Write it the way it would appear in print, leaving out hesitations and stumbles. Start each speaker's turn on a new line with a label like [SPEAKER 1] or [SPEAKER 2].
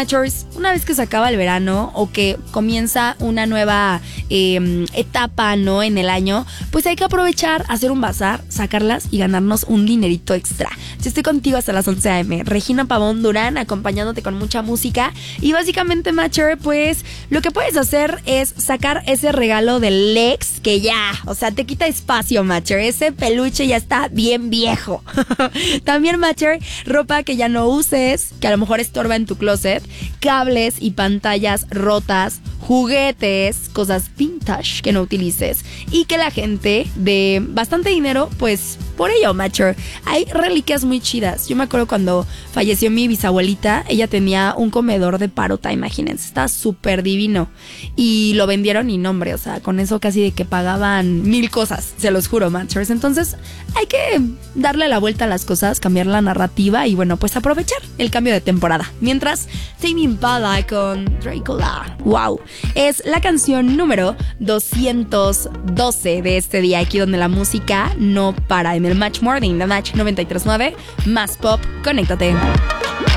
[SPEAKER 1] Matchers, una vez que se acaba el verano o que comienza una nueva etapa, ¿no? En el año, pues hay que aprovechar, hacer un bazar, sacarlas y ganarnos un dinerito extra. Yo estoy contigo hasta las 11 a.m. Regina Pavón Durán, acompañándote con mucha música. Y básicamente, Matcher, pues lo que puedes hacer es sacar ese regalo del ex que ya, o sea, te quita espacio, Matcher. Ese peluche ya está bien viejo. También, Matcher, ropa que ya no uses, que a lo mejor estorba en tu closet, cables y pantallas rotas, juguetes, cosas vintage que no utilices y que la gente de bastante dinero, pues por ello, Matcher. Hay reliquias muy chidas. Yo me acuerdo cuando falleció mi bisabuelita, ella tenía un comedor de parota, imagínense, está súper divino y lo vendieron y nombre, o sea, con eso casi de que pagaban 1000 cosas, se los juro, Matchers. Entonces hay que darle la vuelta a las cosas, cambiar la narrativa y bueno, pues aprovechar el cambio de temporada. Mientras, Tame Impala con Dracula, wow, es la canción número 212 de este día, aquí donde la música no para, en el Match Morning, The Match 93.9, más pop, conéctate.